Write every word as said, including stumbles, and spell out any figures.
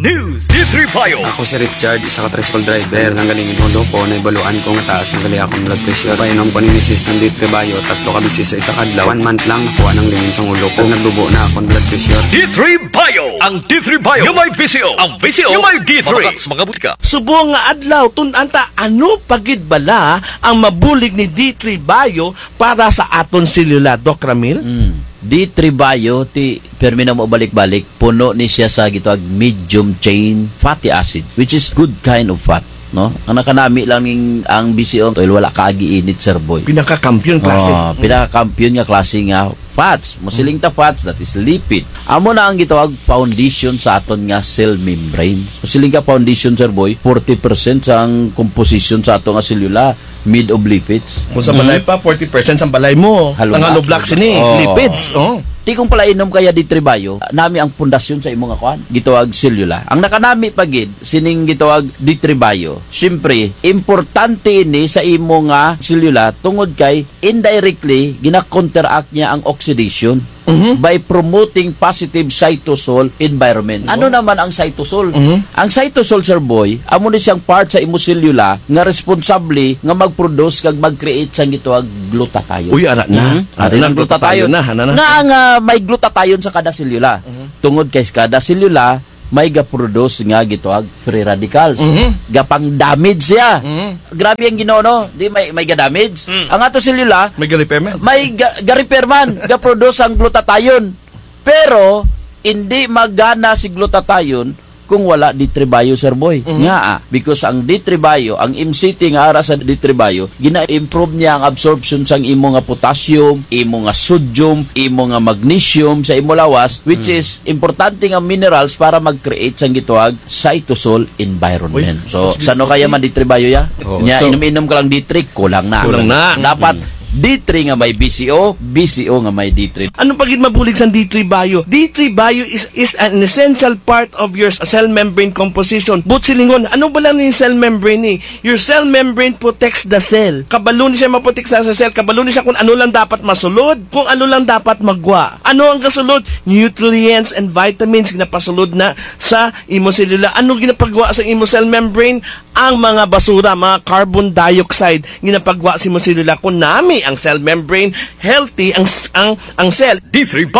News. D three Bio. Ako si Richard, isa ka tricycle driver. Nanggaling inodo ko, naibaluan ko nga taas ng gali akong blood pressure. Painom ko ni misis ng D three Bio, tatlo ka bisis sa isa kadlaw. One month lang, nakuha ng lingin sa ulo ko. Nagdubo na akong blood pressure. D three Bio. Ang D three Bio. Yung may V C O. Ang V C O. Yung may D three. Mga butika. Subo nga adlaw, tunanta, ano pagid bala ang mabulig ni D three Bio para sa aton selula, Doc Ramil? Mm. D three Bio, ti permi na mo balik-balik, puno ni siya sa gitawag medium chain fatty acid, which is good kind of fat, no? Ang nakanami lang ng ang B C O, oil, wala kaagi-init, sir boy. Pinaka-kampiyon klase. Oh, pinaka-kampiyon nga klase nga fats. Musiling ta fats, that is lipid. Amo na ang gitawag foundation sa aton nga cell membrane. Musiling ka foundation, sir boy, forty percent sa ang composition sa aton nga selula made of lipids. Kung sa balay pa, forty percent sa balay mo. Halo ang na. halo blocks ini, Oh. lipids. Oh. Ti kung pala inom kaya D three Bio, nami ang pundasyon sa imong akuan, gitawag selula. Ang nakanami pagid sining gitawag D three Bio. Syempre, importante ni sa imo nga selula tungod kay indirectly gina-counteract niya ang oxidation. Mm-hmm. By promoting positive cytosol environment. Ano naman ang cytosol? Mm-hmm. Ang cytosol, sir boy, amo ni siyang part sa imo selula nga responsable nga mag-produce kag mag-create sang gitawag glutathione. Uy, ara na. Mm-hmm. Ara na, glutathione na. Ana na. Nga nga may glutathione sa kada selula. Mm-hmm. Tungod kay kada selula may ga-produce nga gitawag free radicals. Mm-hmm. Gapang damage siya. Mm-hmm. Grabe ang Ginoo, no? Di may may ga-damage. Mm. Ang ato selula may ga-repairman. May ga- ga-repairman, ga-produce ang glutathione. Pero hindi magana si glutathione kung wala D three Bio, sir boy. Mm-hmm. Nga ah, because ang D three Bio, ang M C T nga ara sa D three Bio, gina-improve niya ang absorption sang imo nga potassium, imo nga sodium, imo nga magnesium sa imo lawas, which mm. is importante nga minerals para mag-create sang gitawag cytosol environment. Uy, so, sano kaya man D three Bio ya? Oh, Nya, so, inom-inom ka lang D three, kulang na. Kulang na. Dapat mm. D three nga may B C O, B C O nga may D three. Ano pagid mabulig sa D three Bio? D three Bio is is an essential part of your cell membrane composition. But silingon, ano ba lang yung cell membrane ni? Your cell membrane protects the cell. Kabalo ni siya maprotekta sa cell. Kabalo ni siya kung ano lang dapat masulod, kung ano lang dapat magwa. Ano ang kasulod? Nutrients and vitamins ginapasulod na sa imo selula. Ano ginapagwa sa imo cell membrane? Ang mga basura, mga carbon dioxide ginapagwa sa imo selula. Kung nami ang cell membrane healthy ang ang ang cell. D three Bio.